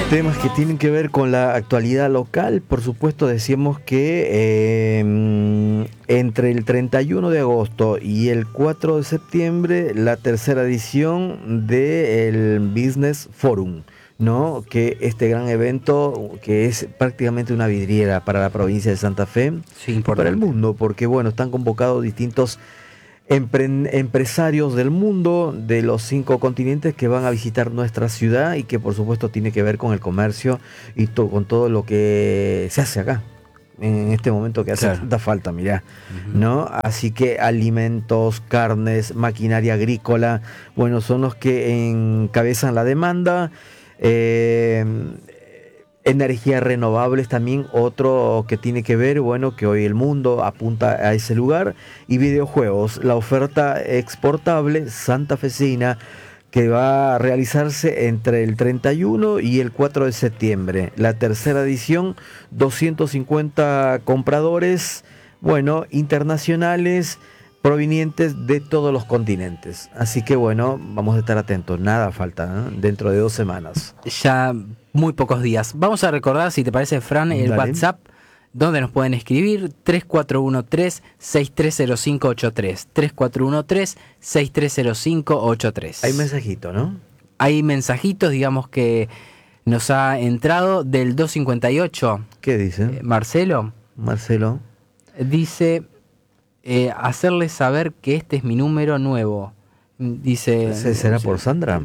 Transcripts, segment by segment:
Temas que tienen que ver con la actualidad local. Por supuesto, decíamos que entre el 31 de agosto y el 4 de septiembre, la tercera edición del Business Forum, ¿no? Que este gran evento, que es prácticamente una vidriera para la provincia de Santa Fe, Sí, y para el mundo, porque bueno, están convocados distintos empresarios del mundo, de los 5 continentes, que van a visitar nuestra ciudad y que por supuesto tiene que ver con el comercio y con todo lo que se hace acá en este momento, que hace tanta falta, mirá, ¿no? Así que alimentos, carnes, maquinaria agrícola, bueno, son los que encabezan la demanda. Energías renovables también, otro que tiene que ver, bueno, que hoy el mundo apunta a ese lugar, y videojuegos, la oferta exportable santafesina que va a realizarse entre el 31 y el 4 de septiembre. La tercera edición, 250 compradores, bueno, internacionales, provenientes de todos los continentes. Así que bueno, vamos a estar atentos, nada falta, ¿no? Dentro de 2 semanas. Ya muy pocos días. Vamos a recordar, si te parece, Fran, el Dale. WhatsApp, donde nos pueden escribir: 3413-630583. 3413-630583. Hay mensajito, ¿no? Hay mensajitos, digamos, que nos ha entrado del 258. ¿Qué dice? Marcelo dice... hacerles saber que este es mi número nuevo. Dice... ¿Será por Sandra?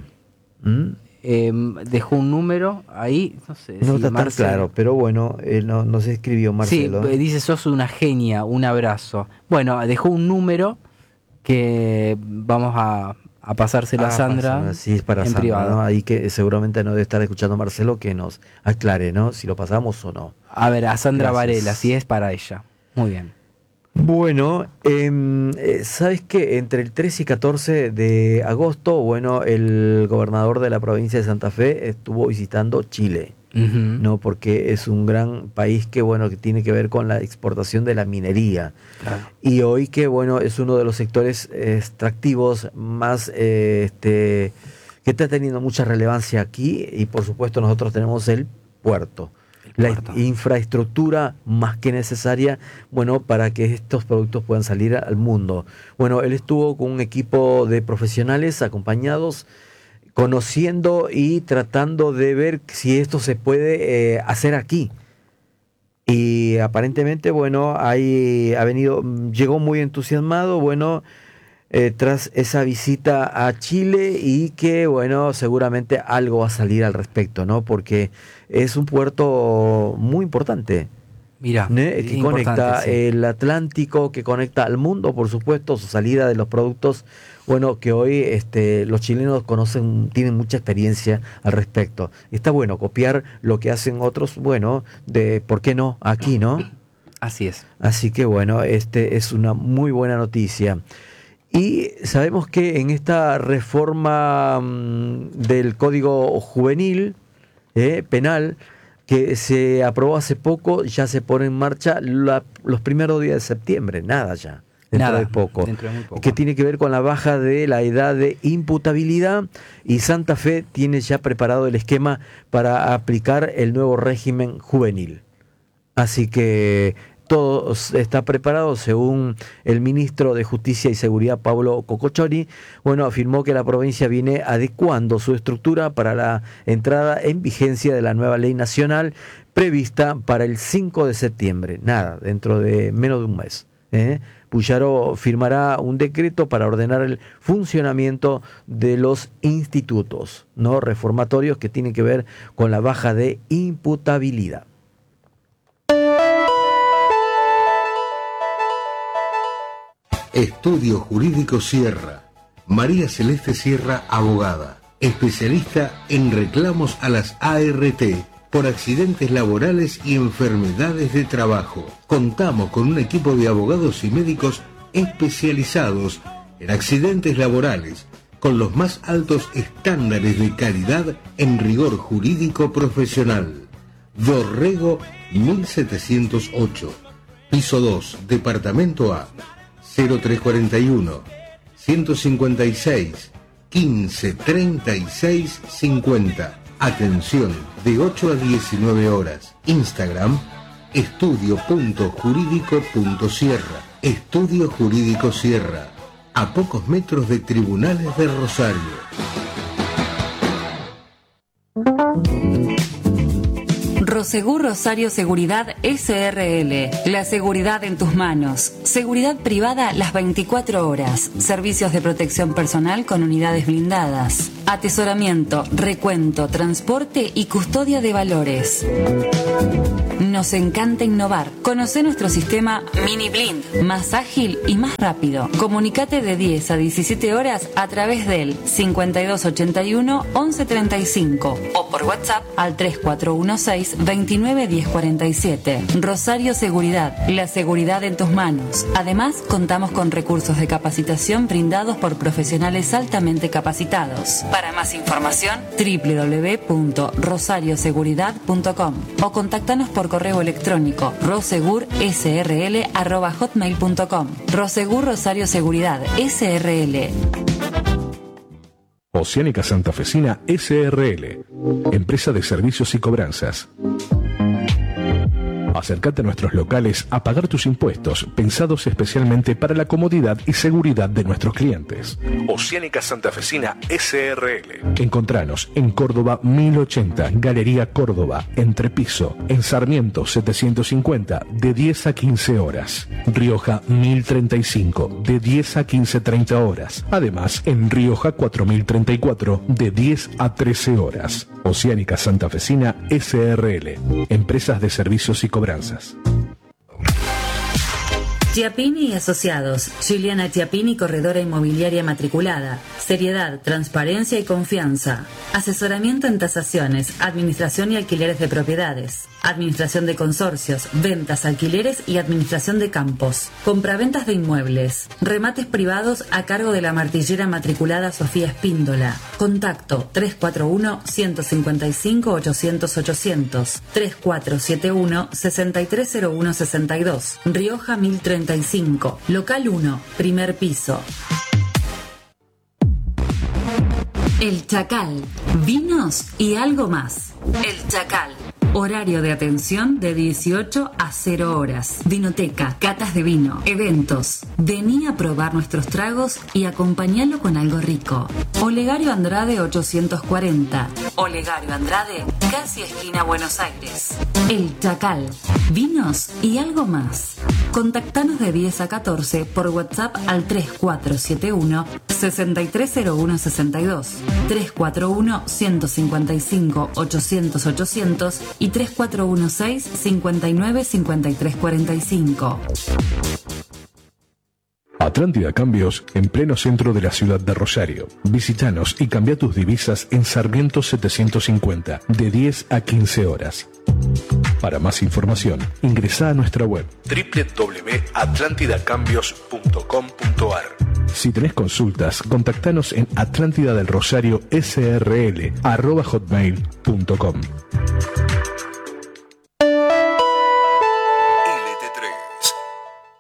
Dejó un número ahí, no sé. No está tan claro, pero bueno, no se escribió Marcelo. Sí, dice: sos una genia, un abrazo. Bueno, dejó un número que vamos a pasárselo a Sandra. Sí, es para en Sandra, privado, ¿no? Ahí que seguramente no debe estar escuchando Marcelo, que nos aclare, ¿no? Si lo pasamos o no. A ver, a Sandra Gracias. Varela, si es para ella. Muy bien. Bueno, ¿sabes qué? Entre el 13 y 14 de agosto, bueno, el gobernador de la provincia de Santa Fe estuvo visitando Chile, ¿no? Porque es un gran país que, bueno, que tiene que ver con la exportación de la minería. Claro. Y hoy que, bueno, es uno de los sectores extractivos más, que está teniendo mucha relevancia aquí, y por supuesto nosotros tenemos el puerto. La infraestructura más que necesaria, bueno, para que estos productos puedan salir al mundo. Bueno, él estuvo con un equipo de profesionales acompañados, conociendo y tratando de ver si esto se puede hacer aquí. Y aparentemente, bueno, llegó muy entusiasmado, bueno, tras esa visita a Chile, y que, bueno, seguramente algo va a salir al respecto, ¿no? Porque es un puerto muy importante. Mira, que conecta sí. el Atlántico, que conecta al mundo, por supuesto, su salida de los productos, bueno, que hoy los chilenos tienen mucha experiencia al respecto. Está bueno copiar lo que hacen otros, bueno, ¿por qué no? Aquí, ¿no? Así es. Así que bueno, es una muy buena noticia. Y sabemos que en esta reforma del Código Juvenil Penal, que se aprobó hace poco, ya se pone en marcha los primeros días de septiembre, dentro de poco, que tiene que ver con la baja de la edad de imputabilidad, y Santa Fe tiene ya preparado el esquema para aplicar el nuevo régimen juvenil. Así que todo está preparado, según el ministro de Justicia y Seguridad, Pablo Cocochori. Bueno, afirmó que la provincia viene adecuando su estructura para la entrada en vigencia de la nueva ley nacional prevista para el 5 de septiembre. Dentro de menos de un mes. Puyaro firmará un decreto para ordenar el funcionamiento de los institutos, ¿no?, reformatorios, que tienen que ver con la baja de imputabilidad. Estudio Jurídico Sierra. María Celeste Sierra, abogada, especialista en reclamos a las ART por accidentes laborales y enfermedades de trabajo. Contamos con un equipo de abogados y médicos especializados en accidentes laborales, con los más altos estándares de calidad en rigor jurídico profesional. Dorrego 1708, piso 2, departamento A, 0341 156 15 36 50. Atención, de 8 a 19 horas. Instagram, estudio.jurídico.sierra. Estudio Jurídico Sierra, a pocos metros de Tribunales de Rosario. Prosegur Rosario Seguridad SRL. La seguridad en tus manos. Seguridad privada las 24 horas. Servicios de protección personal con unidades blindadas. Atesoramiento, recuento, transporte y custodia de valores. Nos encanta innovar. Conoce nuestro sistema Mini Blind, más ágil y más rápido. Comunicate de 10 a 17 horas a través del 5281 1135 o por WhatsApp al 3416 29 1047. Rosario Seguridad, la seguridad en tus manos. Además, contamos con recursos de capacitación brindados por profesionales altamente capacitados. Para más información, www.rosarioseguridad.com o contáctanos por correo electrónico rosegursrl@hotmail.com. Rosegur Rosario Seguridad SRL. Oceánica Santafesina SRL, empresa de servicios y cobranzas. Acércate a nuestros locales a pagar tus impuestos, pensados especialmente para la comodidad y seguridad de nuestros clientes. Oceánica Santafesina SRL. Encontranos en Córdoba 1080, Galería Córdoba, Entrepiso, en Sarmiento 750, de 10 a 15 horas. Rioja 1035, de 10 a 15:30 horas. Además, en Rioja 4034, de 10 a 13 horas. Oceánica Santafesina SRL, empresas de servicios y cobranzas. Chiappini y Asociados. Juliana Chiappini, corredora inmobiliaria matriculada. Seriedad, transparencia y confianza. Asesoramiento en tasaciones, administración y alquileres de propiedades. Administración de consorcios, ventas, alquileres y administración de campos. Compraventas de inmuebles. Remates privados a cargo de la martillera matriculada Sofía Espíndola. Contacto 341-155-800-800. 3471-630162. Rioja 1035. Local 1, primer piso. El Chacal. Vinos y algo más. El Chacal. Horario de atención de 18 a 0 horas. Vinoteca, catas de vino, eventos. Vení a probar nuestros tragos y acompañalo con algo rico. Olegario Andrade 840. Olegario Andrade, casi esquina Buenos Aires. El Chacal. Vinos y algo más. Contactanos de 10 a 14 por WhatsApp al 3471 630162, 341 155 800 800 y 3416 59 53 45. Atlántida Cambios, en pleno centro de la ciudad de Rosario. Visítanos y cambia tus divisas en Sarmiento 750, de 10 a 15 horas. Para más información, ingresa a nuestra web www.atlantidacambios.com.ar. Si tenés consultas, contactanos en atlantidadelrosario@hotmail.com.